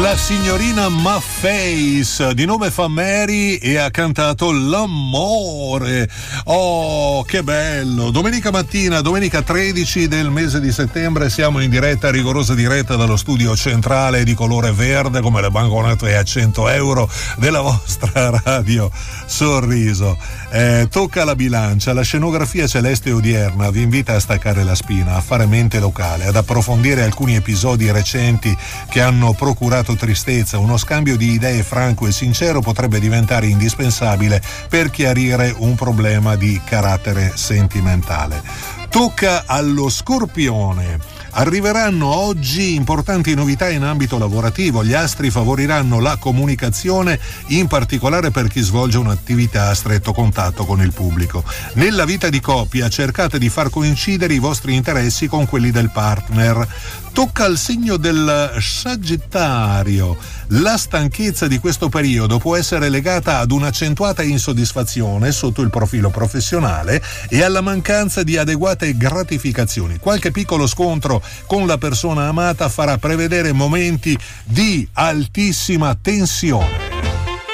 La signorina Maface, di nome fa Mary, e ha cantato L'amore. Oh, che bello! Domenica mattina, domenica 13 del mese di settembre, siamo in diretta, rigorosa diretta dallo studio centrale di colore verde come le banconote a 100 euro della vostra radio Sorriso. Tocca la bilancia, la scenografia celeste odierna vi invita a staccare la spina, a fare mente locale, ad approfondire alcuni episodi recenti che hanno procurato tristezza. Uno scambio di idee franco e sincero potrebbe diventare indispensabile per chiarire un problema di carattere sentimentale. Tocca allo Scorpione. Arriveranno oggi importanti novità in ambito lavorativo. Gli astri favoriranno la comunicazione, in particolare per chi svolge un'attività a stretto contatto con il pubblico. Nella vita di coppia cercate di far coincidere i vostri interessi con quelli del partner. Tocca al segno del Sagittario. La stanchezza di questo periodo può essere legata ad un'accentuata insoddisfazione sotto il profilo professionale e alla mancanza di adeguate gratificazioni. Qualche piccolo scontro con la persona amata farà prevedere momenti di altissima tensione.